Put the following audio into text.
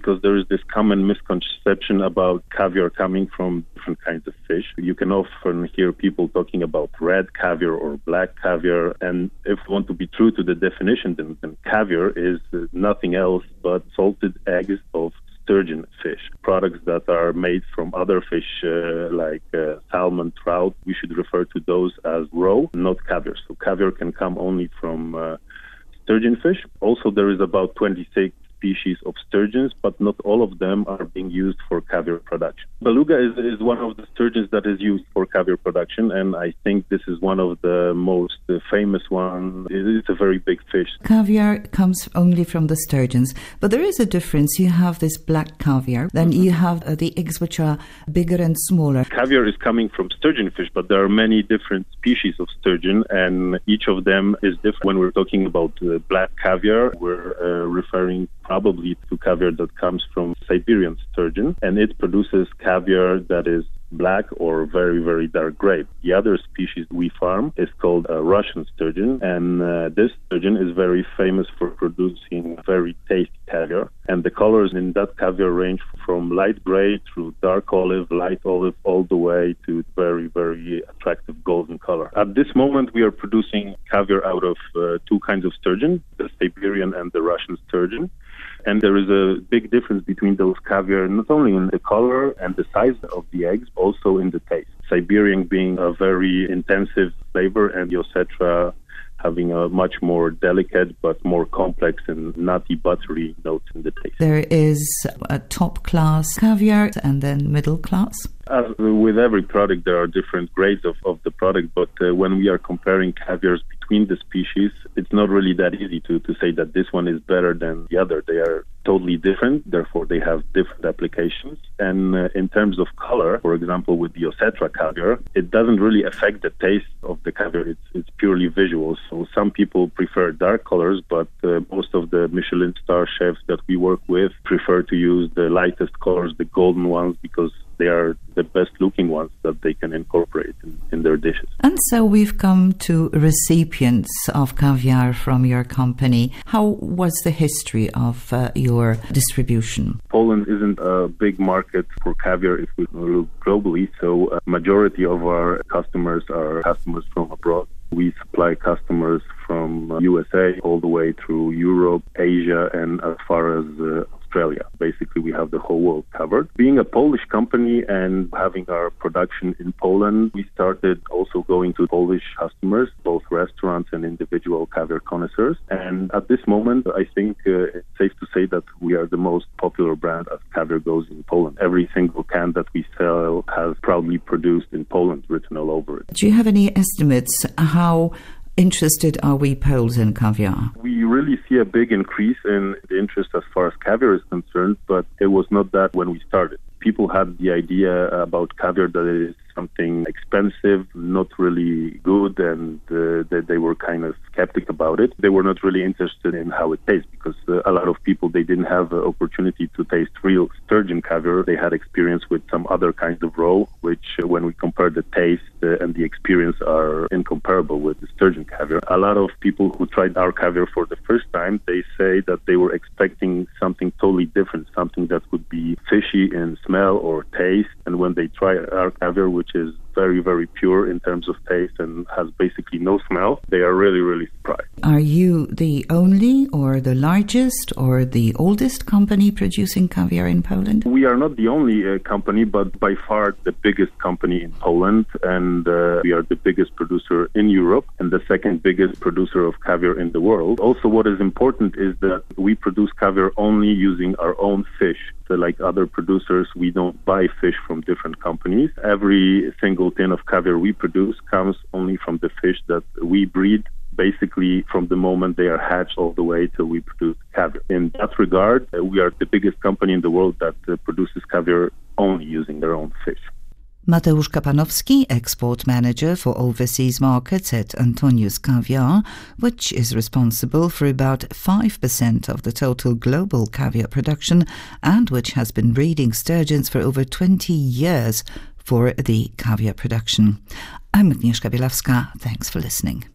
because there is this common misconception about caviar coming from different kinds of fish. You can often hear people talking about red caviar or black caviar, and if we want to be true to the definition, then caviar is nothing else but salted eggs of sturgeon fish. Products that are made from other fish like salmon, trout, we should refer to those as roe, not caviar. So caviar can come only from sturgeon fish. Also, there is about 26 species of sturgeons, but not all of them are being used for caviar production. Beluga is one of the sturgeons that is used for caviar production, and I think this is one of the most famous ones. It's a very big fish. Caviar comes only from the sturgeons, but there is a difference. You have this black caviar, then you have the eggs which are bigger and smaller. Caviar is coming from sturgeon fish, but there are many different species of sturgeon, and each of them is different. When we're talking about black caviar, we're referring probably to caviar that comes from Siberian sturgeon, and it produces caviar that is black or very, very dark gray. The other species we farm is called Russian sturgeon, and this sturgeon is very famous for producing very tasty caviar. And the colors in that caviar range from light gray through dark olive, light olive, all the way to very, very attractive golden color. At this moment, we are producing caviar out of two kinds of sturgeon, the Siberian and the Russian sturgeon. And there is a big difference between those caviar, not only in the color and the size of the eggs, also in the taste. Siberian being a very intensive flavor, and Osetra having a much more delicate but more complex and nutty, buttery notes in the taste. There is a top class caviar and then middle class. As with every product, there are different grades of the product, but when we are comparing caviars between the species, it's not really that easy to say that this one is better than the other. They are totally different, therefore they have different applications. And in terms of color, for example, with the Osetra caviar, it doesn't really affect the taste of the caviar. It's purely visual. So some people prefer dark colors, but most of the Michelin star chefs that we work with prefer to use the lightest colors, the golden ones, because they are the best looking ones that they can incorporate in their dishes. And so we've come to recipients of caviar from your company. How was the history of your distribution? Poland isn't a big market for caviar if we look globally, so a majority of our customers are customers from abroad. We supply customers from USA all the way through Europe, Asia, and as far as Australia. Basically, we have the whole world covered. Being a Polish company and having our production in Poland, we started also going to Polish customers, both restaurants and individual caviar connoisseurs. And at this moment, I think it's safe to say that we are the most popular brand as caviar goes in Poland. Every single can that we sell has proudly produced in Poland, written all over it. Do you have any estimates how interested are we Poles in caviar? We really see a big increase in the interest as far as caviar is concerned, but it was not that when we started. People had the idea about caviar that it is something expensive, not really good, and that they were kind of skeptic about it. They were not really interested in how it tastes because a lot of people, they didn't have the opportunity to taste real sturgeon caviar. They had experience with some other kinds of roe, which when we compare the taste and the experience are incomparable with the sturgeon caviar. A lot of people who tried our caviar for the first time, they say that they were expecting something totally different, something that would be fishy in smell or taste. And when they try our caviar, which is very, very pure in terms of taste and has basically no smell, they are really, really surprised. Are you the only or the largest or the oldest company producing caviar in Poland? We are not the only company, but by far the biggest company in Poland, and we are the biggest producer in Europe and the second biggest producer of caviar in the world. Also, what is important is that we produce caviar only using our own fish. So like other producers, we don't buy fish from different companies. Every single tin of caviar we produce comes only from the fish that we breed, basically from the moment they are hatched all the way till we produce caviar. In that regard, we are the biggest company in the world that produces caviar only using their own fish. Mateusz Kapanowski, export manager for overseas markets at Antonius Caviar, which is responsible for about 5% of the total global caviar production and which has been breeding sturgeons for over 20 years for the caviar production. I'm Agnieszka Bielawska. Thanks for listening.